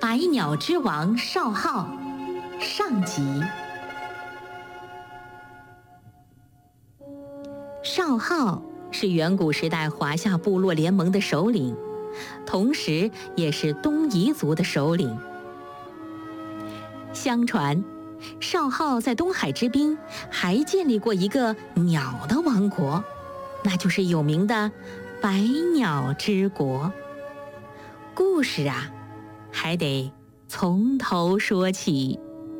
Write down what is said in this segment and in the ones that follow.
百鸟之王少昊上集。少昊是远古时代华夏部落联盟的首领，同时也是东夷族的首领。相传，少昊在东海之滨还建立过一个鸟的王国，那就是有名的百鸟之国。故事啊，还得从头说起。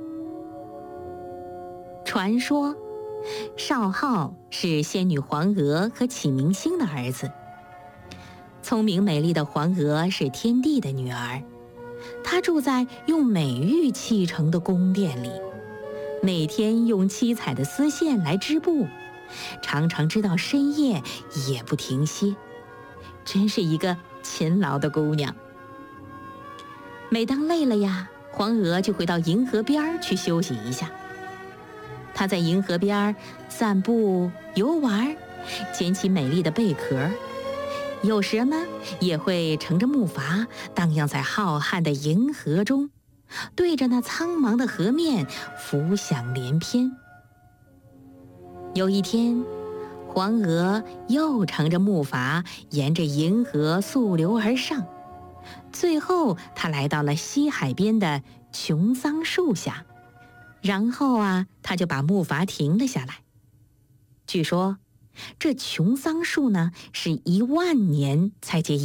传说，少昊是仙女黄娥和启明星的儿子。聪明美丽的黄娥是天帝的女儿，她住在用美玉砌成的宫殿里，每天用七彩的丝线来织布，常常织到深夜也不停歇，真是一个勤劳的姑娘。每当累了呀，黄娥就会到银河边去休息一下。她在银河边散步游玩，捡起美丽的贝壳，有时呢也会乘着木筏荡漾在浩瀚的银河中，对着那苍茫的河面浮想联翩。有一天，黄娥又乘着木筏沿着银河溯流而上，最后她来到了西海边的琼桑树下，然后她就把木筏停了下来。据说这琼桑树呢是10000年才结